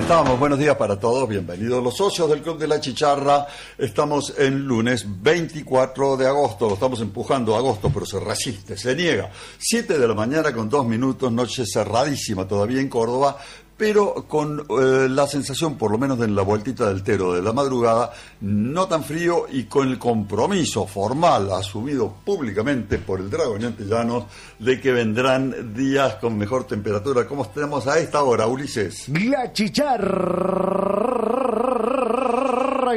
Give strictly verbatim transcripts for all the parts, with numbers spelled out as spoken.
estamos? Buenos días para todos, bienvenidos los socios del Club de la Chicharra. Estamos en lunes veinticuatro de agosto, lo estamos empujando a agosto, pero se resiste, se niega. siete de la mañana con dos minutos, noche cerradísima todavía en Córdoba, pero con eh, la sensación, por lo menos en la vueltita del Tero de la madrugada, no tan frío y con el compromiso formal asumido públicamente por el Dragon y Antellanos de que vendrán días con mejor temperatura. ¿Cómo estamos a esta hora, Ulises? La Chicharra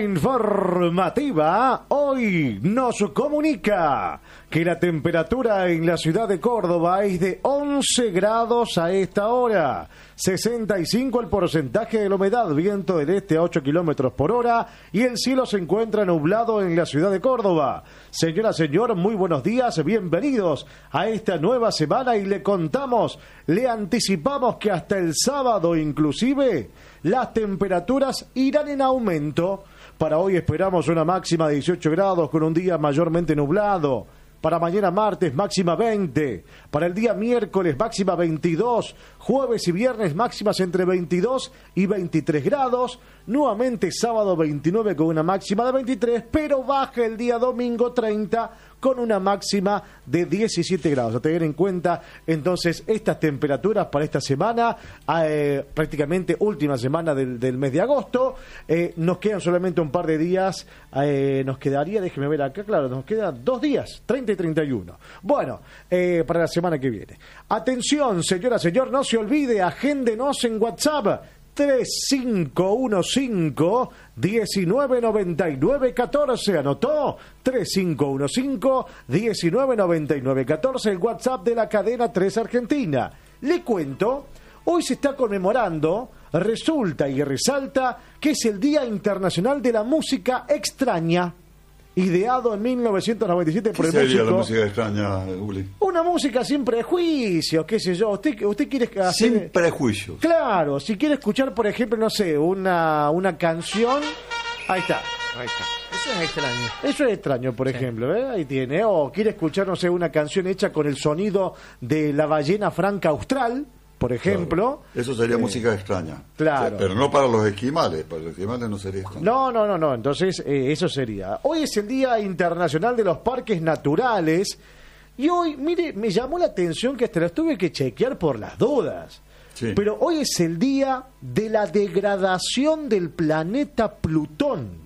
informativa hoy nos comunica que la temperatura en la ciudad de Córdoba es de once grados a esta hora. sesenta y cinco el porcentaje de la humedad, viento del este a ocho kilómetros por hora y el cielo se encuentra nublado en la ciudad de Córdoba. Señora, señor, muy buenos días, bienvenidos a esta nueva semana y le contamos, le anticipamos que hasta el sábado inclusive las temperaturas irán en aumento. Para hoy esperamos una máxima de dieciocho grados con un día mayormente nublado. Para mañana martes máxima veinte, para el día miércoles máxima veintidós, jueves y viernes máximas entre veintidós y veintitrés grados, nuevamente sábado veintinueve con una máxima de veintitrés, pero baja el día domingo treinta con una máxima de diecisiete grados. A tener en cuenta entonces estas temperaturas para esta semana, eh, prácticamente última semana del, del mes de agosto. Eh, nos quedan solamente un par de días, eh, nos quedaría, déjeme ver acá, claro, nos quedan dos días, treinta y treinta y uno. Bueno, eh, para la semana que viene. Atención, señora, señor, no se olvide, agéndenos en WhatsApp. tres cinco uno cinco, uno nueve nueve nueve uno cuatro, ¿anotó? tres cinco uno cinco, uno nueve nueve nueve uno cuatro, el WhatsApp de la cadena tres Argentina. Le cuento, hoy se está conmemorando, resulta y resalta que es el Día Internacional de la Música Extraña, ideado en mil novecientos noventa y siete por el músico. ¿Qué sería la música extraña, Uli? Una música sin prejuicios, qué sé yo. Usted, usted quiere hacer... Sin prejuicios. Claro, si quiere escuchar, por ejemplo, no sé, una, una canción... Ahí está. Ahí está. Eso es extraño. Eso es extraño, por sí. ejemplo, ¿eh? Ahí tiene. O quiere escuchar, no sé, una canción hecha con el sonido de la ballena franca austral, por ejemplo. Claro. Eso sería eh, música extraña. Claro. O sea, pero no para los esquimales, para los esquimales no sería extraño. No, no, no, no. Entonces, eh, eso sería. Hoy es el Día Internacional de los Parques Naturales. Y hoy, mire, me llamó la atención que hasta las tuve que chequear por las dudas. Sí. Pero hoy es el Día de la Degradación del planeta Plutón.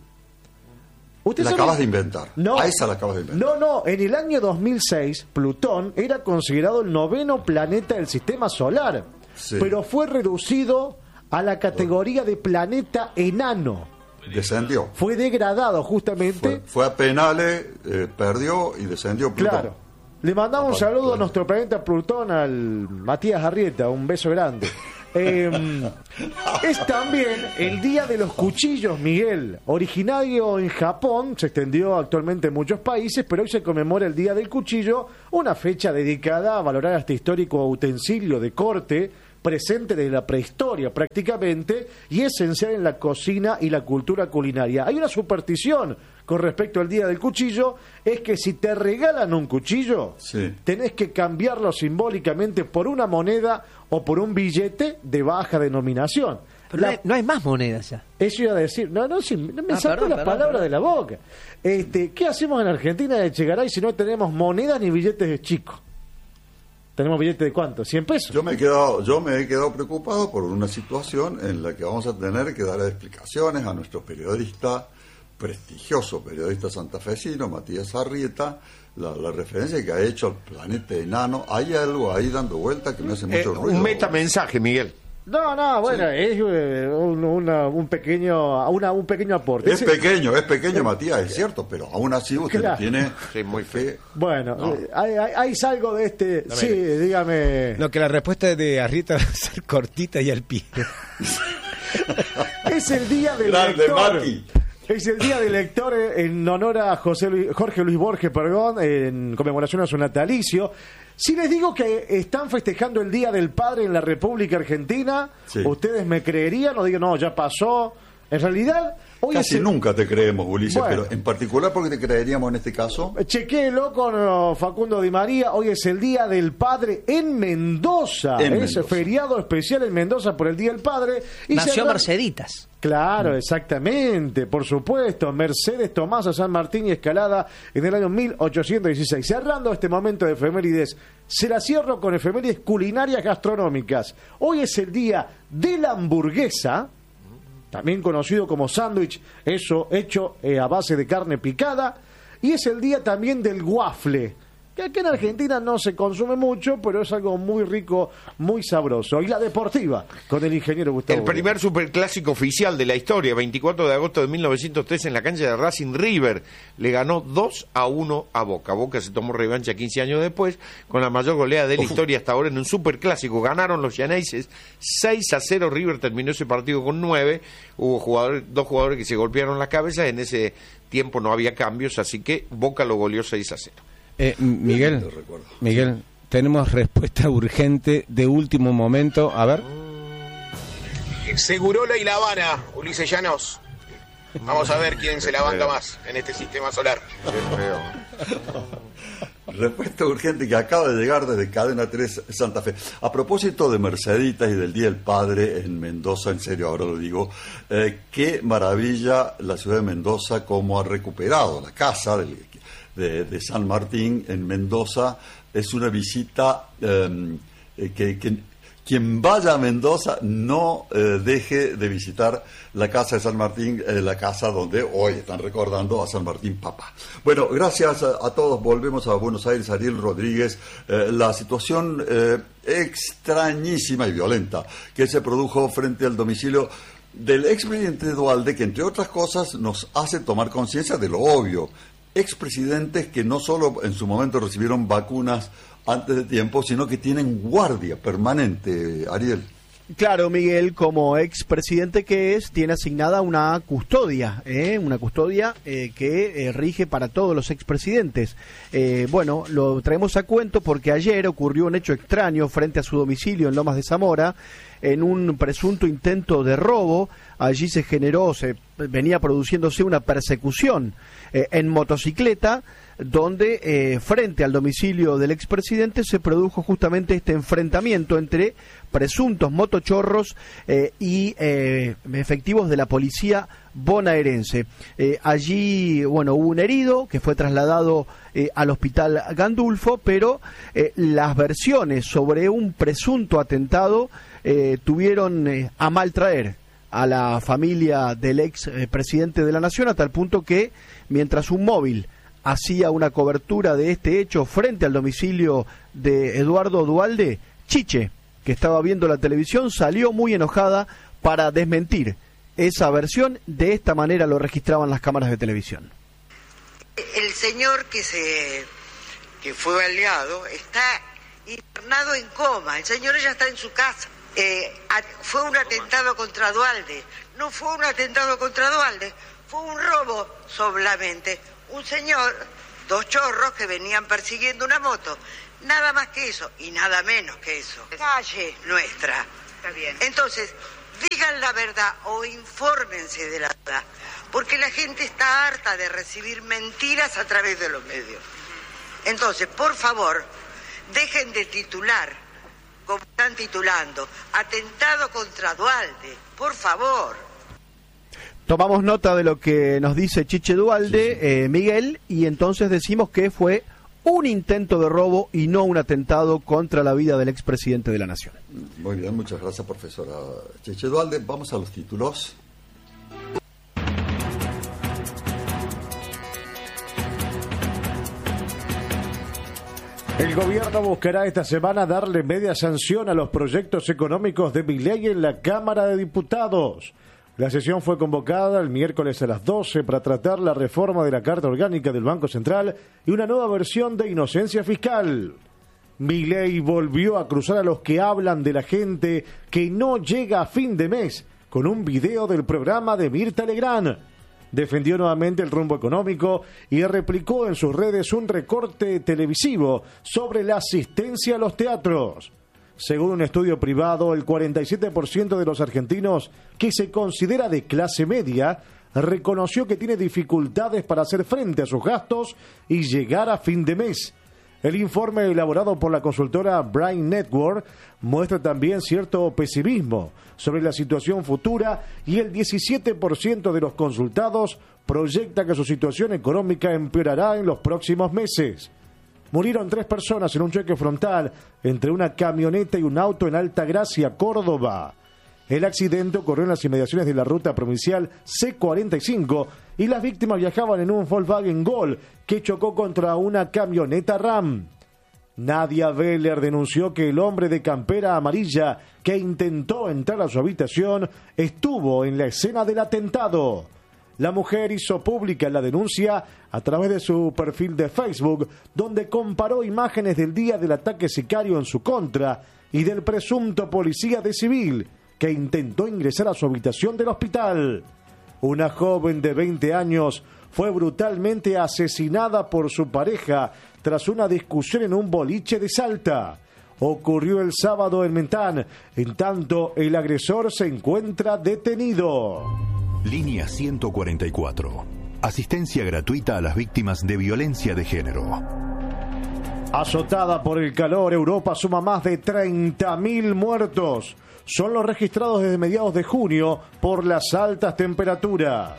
¿Usted la sabe? Acabas de inventar. No, a esa la acabas de inventar. No, no, en el año dos mil seis, Plutón era considerado el noveno planeta del sistema solar, sí. pero fue reducido a la categoría de planeta enano. Descendió. Fue degradado justamente. Fue, fue a penales, eh, perdió y descendió Plutón. Claro. Le mandamos un saludo a nuestro planeta Plutón, al Matías Arrieta, un beso grande. Eh, es también el Día de los Cuchillos, Miguel. Originario en Japón, se extendió actualmente en muchos países, pero hoy se conmemora el Día del Cuchillo, una fecha dedicada a valorar este histórico utensilio de corte presente desde la prehistoria prácticamente y esencial en la cocina y la cultura culinaria. Hay una superstición con respecto al Día del Cuchillo, es que si te regalan un cuchillo, sí. tenés que cambiarlo simbólicamente por una moneda o por un billete de baja denominación. Pero la, no, hay, no hay más monedas ya. Eso iba a decir, no, no, sí, me ah, saltó la perdón, palabra perdón. de la boca. Este, ¿qué hacemos en Argentina de Echegaray si no tenemos monedas ni billetes de chico? ¿Tenemos billetes de cuánto? ¿cien pesos? Yo me he quedado, yo me he quedado preocupado por una situación en la que vamos a tener que dar explicaciones a nuestro periodista, prestigioso periodista santafesino, Matías Arrieta, la, la referencia que ha hecho al planeta enano. Hay algo ahí dando vuelta que me hace mucho eh, ruido. Un metamensaje, Miguel. No, no, bueno, sí. es eh, un, una, un pequeño una, un pequeño aporte. Es Ese, pequeño, es pequeño, eh, Matías, es cierto, pero aún así usted claro. tiene... Sí, muy fe. Bueno, no. eh, hay, hay, hay algo de este... No, sí, mire. dígame... No, que la respuesta de Arrieta va a ser cortita y al pie. Es el día del Grande, lector. Mati. Es el día del lector en honor a José Luis, Jorge Luis Borges, perdón, en conmemoración a su natalicio. Si les digo que están festejando el Día del Padre en la República Argentina, sí. ¿ustedes me creerían o digan, no, ya pasó? En realidad, hoy Casi es el... nunca te creemos, Ulises, Bueno. pero en particular porque te creeríamos en este caso. Chequéelo con oh, Facundo Di María. Hoy es el Día del Padre en Mendoza. En es Mendoza. feriado especial en Mendoza por el Día del Padre. Y Nació se arran- Merceditas. Claro, exactamente, por supuesto. Mercedes Tomasa San Martín y Escalada en el año mil ochocientos dieciséis. Cerrando este momento de efemérides, se la cierro con efemérides culinarias gastronómicas. Hoy es el Día de la Hamburguesa, también conocido como sándwich, eso hecho eh, a base de carne picada, y es el día también del waffle, que aquí en Argentina no se consume mucho, pero es algo muy rico, muy sabroso. Y la deportiva, con el ingeniero Gustavo. El primer superclásico oficial de la historia, veinticuatro de agosto de mil novecientos tres en la cancha de Racing River, le ganó dos a uno a Boca. Boca se tomó revancha quince años después, con la mayor goleada de la historia hasta ahora en un superclásico. Ganaron los llaneises seis a cero, River terminó ese partido con nueve, hubo jugadores, dos jugadores que se golpearon las cabezas, en ese tiempo no había cambios, así que Boca lo goleó seis a cero. Eh, Miguel, Te recuerdo. Miguel, tenemos respuesta urgente de último momento. A ver. Segurola y La Habana, Ulises Llanos. Vamos a ver quién se la banca más en este sistema solar. Qué feo. Respuesta urgente que acaba de llegar desde Cadena tres Santa Fe. A propósito de Merceditas y del Día del Padre en Mendoza, en serio, ahora lo digo, eh, qué maravilla la ciudad de Mendoza, cómo ha recuperado la casa del, de, de San Martín en Mendoza. Es una visita eh, que... que quien vaya a Mendoza no eh, deje de visitar la casa de San Martín, eh, la casa donde hoy están recordando a San Martín Papá. Bueno, gracias a, a todos. Volvemos a Buenos Aires. Ariel Rodríguez, eh, la situación eh, extrañísima y violenta que se produjo frente al domicilio del expresidente Duhalde, que entre otras cosas nos hace tomar conciencia de lo obvio. Expresidentes que no solo en su momento recibieron vacunas antes de tiempo, sino que tienen guardia permanente, Ariel. Claro, Miguel, como expresidente que es, tiene asignada una custodia, ¿eh? una custodia eh, que eh, rige para todos los expresidentes. Eh, bueno, lo traemos a cuento porque ayer ocurrió un hecho extraño frente a su domicilio en Lomas de Zamora, en un presunto intento de robo. Allí se generó, se venía produciéndose una persecución eh, en motocicleta, donde eh, frente al domicilio del expresidente se produjo justamente este enfrentamiento entre presuntos motochorros eh, y eh, efectivos de la policía bonaerense. Eh, allí, bueno, hubo un herido que fue trasladado eh, al hospital Gandulfo, pero eh, las versiones sobre un presunto atentado eh, tuvieron eh, a mal traer a la familia del ex eh, presidente de la Nación, a tal punto que mientras un móvil hacía una cobertura de este hecho frente al domicilio de Eduardo Duhalde, Chiche, que estaba viendo la televisión, salió muy enojada para desmentir esa versión. De esta manera lo registraban las cámaras de televisión. El señor que se que fue baleado está internado en coma. El señor ya está en su casa. Eh, a, fue un atentado contra Duhalde. No fue un atentado contra Duhalde, fue un robo solamente. Un señor, dos chorros que venían persiguiendo una moto, nada más que eso y nada menos que eso. Calle nuestra. Está bien. Entonces, digan la verdad o infórmense de la verdad, porque la gente está harta de recibir mentiras a través de los medios. Entonces, por favor, dejen de titular como están titulando, atentado contra Duhalde, por favor. Tomamos nota de lo que nos dice Chiche Duhalde, sí, sí. Eh, Miguel, y entonces decimos que fue un intento de robo y no un atentado contra la vida del expresidente de la Nación. Muy bien, muchas gracias, profesora Chiche Duhalde. Vamos a los títulos. El gobierno buscará esta semana darle media sanción a los proyectos económicos de Milei en la Cámara de Diputados. La sesión fue convocada el miércoles a las doce para tratar la reforma de la Carta Orgánica del Banco Central y una nueva versión de inocencia fiscal. Milei volvió a cruzar a los que hablan de la gente que no llega a fin de mes con un video del programa de Mirta Legrand. Defendió nuevamente el rumbo económico y replicó en sus redes un recorte televisivo sobre la asistencia a los teatros. Según un estudio privado, el cuarenta y siete por ciento de los argentinos que se considera de clase media reconoció que tiene dificultades para hacer frente a sus gastos y llegar a fin de mes. El informe elaborado por la consultora Brain Network muestra también cierto pesimismo sobre la situación futura y el diecisiete por ciento de los consultados proyecta que su situación económica empeorará en los próximos meses. Murieron tres personas en un choque frontal entre una camioneta y un auto en Altagracia, Córdoba. El accidente ocurrió en las inmediaciones de la ruta provincial C cuarenta y cinco y las víctimas viajaban en un Volkswagen Gol que chocó contra una camioneta Ram. Nadia Veller denunció que el hombre de campera amarilla que intentó entrar a su habitación estuvo en la escena del atentado. La mujer hizo pública la denuncia a través de su perfil de Facebook, donde comparó imágenes del día del ataque sicario en su contra y del presunto policía de civil que intentó ingresar a su habitación del hospital. Una joven de veinte años fue brutalmente asesinada por su pareja tras una discusión en un boliche de Salta. Ocurrió el sábado en Mentán, en tanto el agresor se encuentra detenido. Línea ciento cuarenta y cuatro. Asistencia gratuita a las víctimas de violencia de género. Azotada por el calor, Europa suma más de treinta mil muertos. Son los registrados desde mediados de junio por las altas temperaturas.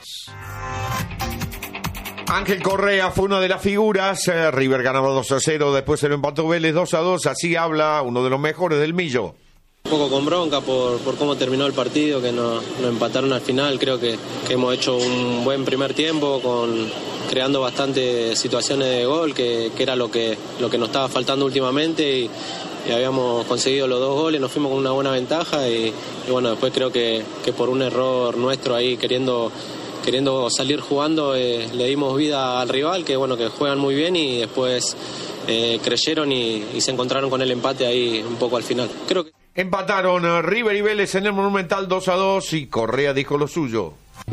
Ángel Correa fue una de las figuras. Eh, River ganaba dos a cero, después se lo empató Vélez dos a dos. Así habla uno de los mejores del Millo. Un poco con bronca por, por cómo terminó el partido, que nos no empataron al final. Creo que, que hemos hecho un buen primer tiempo, con creando bastantes situaciones de gol, que, que era lo que, lo que nos estaba faltando últimamente. Y, y habíamos conseguido los dos goles, nos fuimos con una buena ventaja. Y, y bueno, después creo que, que por un error nuestro ahí, queriendo, queriendo salir jugando, eh, le dimos vida al rival, que bueno, que juegan muy bien y después eh, creyeron y, y se encontraron con el empate ahí un poco al final. Creo que Empataron uh, River y Vélez en el Monumental dos a dos y Correa dijo lo suyo.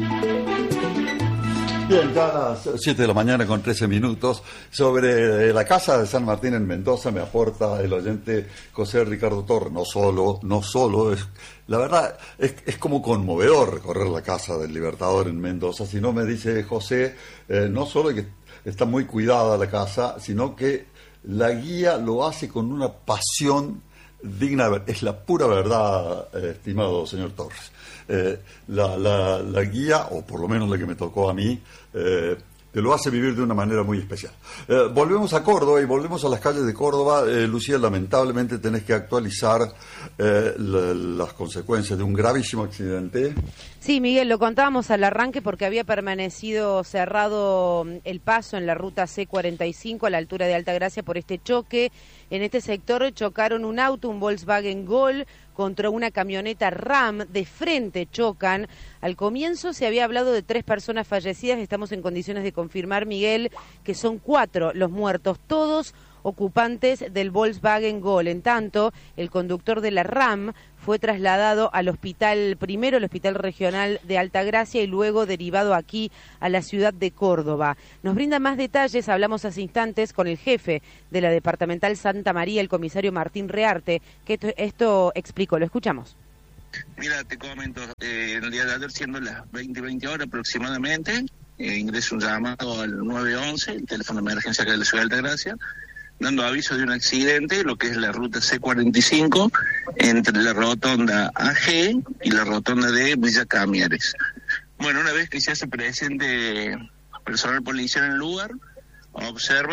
Bien, ya a las siete de la mañana con trece minutos. Sobre eh, la casa de San Martín en Mendoza me aporta el oyente José Ricardo Torres. No solo, no solo, es, la verdad es, es como conmovedor recorrer la casa del Libertador en Mendoza, sino me dice José, eh, no solo que está muy cuidada la casa, sino que la guía lo hace con una pasión digna de ver. Es la pura verdad, eh, estimado señor Torres. Eh, la, la, la guía, o por lo menos la que me tocó a mí, eh, te lo hace vivir de una manera muy especial. Eh, volvemos a Córdoba y volvemos a las calles de Córdoba. Eh, Lucía, lamentablemente tenés que actualizar eh, la, las consecuencias de un gravísimo accidente. Sí, Miguel, lo contábamos al arranque porque había permanecido cerrado el paso en la ruta C cuarenta y cinco a la altura de Altagracia por este choque. En este sector chocaron un auto, un Volkswagen Gol, contra una camioneta Ram. De frente chocan. Al comienzo se había hablado de tres personas fallecidas. Estamos en condiciones de confirmar, Miguel, que son cuatro los muertos, todos ocupantes del Volkswagen Gol. En tanto, el conductor de la Ram fue trasladado al hospital, primero al Hospital Regional de Altagracia y luego derivado aquí a la ciudad de Córdoba. Nos brinda más detalles, hablamos hace instantes con el jefe de la Departamental Santa María, el comisario Martín Rearte, que esto, esto explicó, lo escuchamos. Mira, te comento, eh, el día de ayer, siendo las veinte, veinte horas aproximadamente, eh, ingreso un llamado al nueve once, el teléfono de emergencia acá de la ciudad de Altagracia, dando aviso de un accidente, lo que es la ruta C cuarenta y cinco, entre la rotonda A G y la rotonda de Villa Camieres. Bueno, una vez que se hace presente personal policial en el lugar, observa